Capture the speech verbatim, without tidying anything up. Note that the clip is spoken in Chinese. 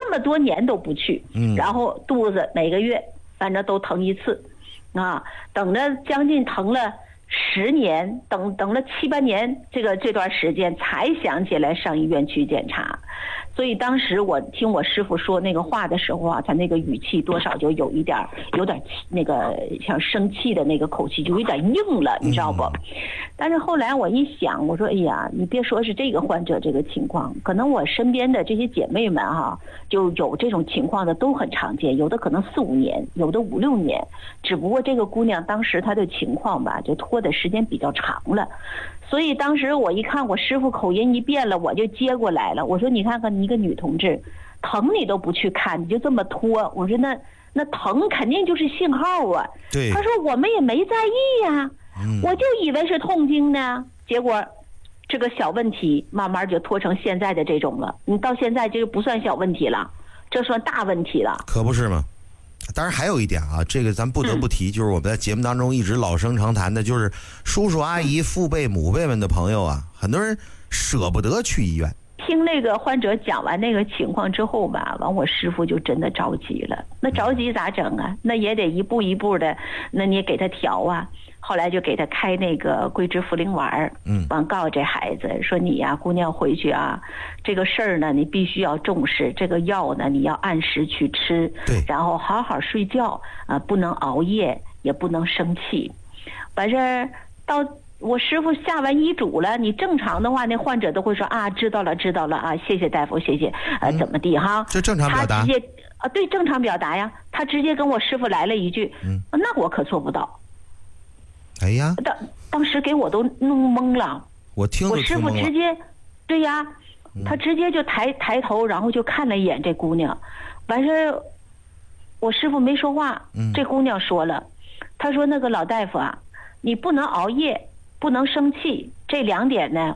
这么多年都不去， 嗯， 然后肚子每个月反正都疼一次，啊，等着将近疼了十年，等等了七八年，这个这段时间才想起来上医院去检查。所以当时我听我师傅说那个话的时候啊，他那个语气多少就有一点有点那个像生气的那个口气，就有点硬了，你知道不？但是后来我一想，我说哎呀，你别说是这个患者这个情况，可能我身边的这些姐妹们哈、啊，就有这种情况的都很常见，有的可能四五年，有的五六年，只不过这个姑娘当时她的情况吧，就拖的时间比较长了。所以当时我一看我师傅口音一变了，我就接过来了。我说你看看你一个女同志，疼你都不去看，你就这么拖。我说那那疼肯定就是信号啊。 对。 他说我们也没在意呀、啊嗯， 我就以为是痛经呢。结果这个小问题慢慢就拖成现在的这种了。你到现在这就不算小问题了，这算大问题了。 可不是吗？当然还有一点啊，这个咱不得不提，就是我们在节目当中一直老生常谈的，就是叔叔阿姨、父辈、母辈们的朋友啊，很多人舍不得去医院。 听那个患者讲完那个情况之后吧，完我师傅就真的着急了。那着急咋整啊？那也得一步一步的，那你给他调啊。后来就给他开那个桂枝茯苓丸，嗯，完告诉这孩子说你呀、啊，姑娘回去啊，这个事儿呢你必须要重视，这个药呢你要按时去吃， 对， 然后好好睡觉啊、呃，不能熬夜，也不能生气。完事儿到我师傅下完医嘱了，你正常的话，那患者都会说啊，知道了，知道了啊，谢谢大夫，谢谢，呃，怎么地哈？ 这正常表达。 他直接啊，对，正常表达呀。他直接跟我师傅来了一句，嗯，那我可做不到。 哎呀， 当当时给我都弄懵了。 我听我师傅直接，对呀，他直接就抬抬头，然后就看了一眼这姑娘，完事我师傅没说话，嗯，这姑娘说了，她说那个老大夫啊，你不能熬夜，不能生气，这两点呢，